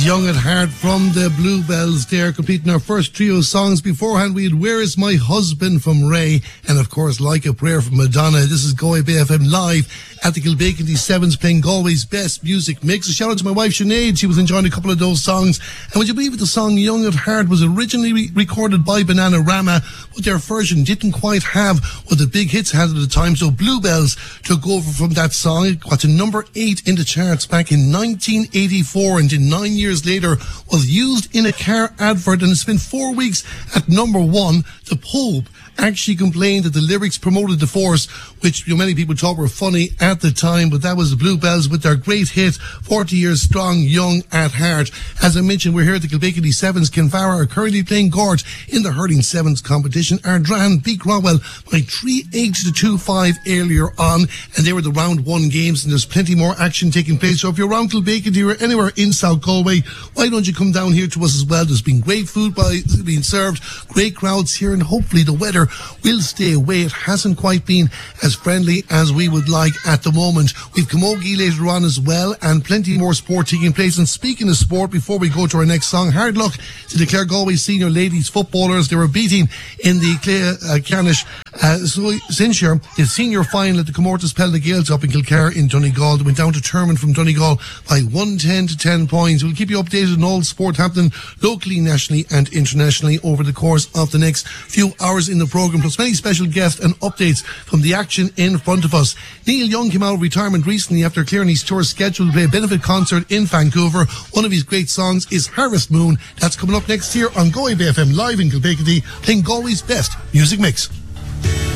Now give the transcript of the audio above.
Young at Heart from the Bluebells there, completing our first trio of songs. Beforehand, we had Where Is My Husband from Ray, and of course, Like a Prayer from Madonna. This is Galway Bay FM live at the Kilbacon Sevens, playing Galway's best music mix. A shout out to my wife Sinead, she was enjoying a couple of those songs. And would you believe it, the song Young at Heart was originally recorded by Bananarama, but their version didn't quite have what the big hits had at the time, so Bluebells took over from that song. It got to number 8 in the charts back in 1984, and in 9 years later was used in a car advert, and it's been 4 weeks at number 1. The Pope actually complained that the lyrics promoted divorce, which many people thought were funny at the time, but that was the Bluebells with their great hit, 40 years strong, Young at Heart. As I mentioned, we're here at the Kilbacon Sevens. Kinvara are currently playing Gort in the hurling sevens competition. Ardran beat Cromwell by 3-8 to 2-5 earlier on, and they were the round 1 games, and there's plenty more action taking place. So if you're around Kilbacon or anywhere in South Galway, why don't you come down here to us as well? There's been great food being served, great crowds here, and hopefully the weather will stay away. It hasn't quite been as friendly as we would like at the moment. We've Camogie later on as well, and plenty more sport taking place. And speaking of sport, before we go to our next song, hard luck to the Clare Galway senior ladies footballers. They were beating in the Clare Canish Sinshire, the senior final at the Comortas Pelda Gaels up in Kilcare in Donegal. They went down to Termon from Donegal by 110 to 10 points. We'll keep you updated on all sport happening locally, nationally and internationally over the course of the next few hours in the programme, plus many special guests and updates from the action in front of us. Neil Young came out of retirement recently after clearing his tour schedule to play a benefit concert in Vancouver. One of his great songs is Harvest Moon. That's coming up next year on Galway Bay FM live in Kilbacon, playing Galway's best music mix.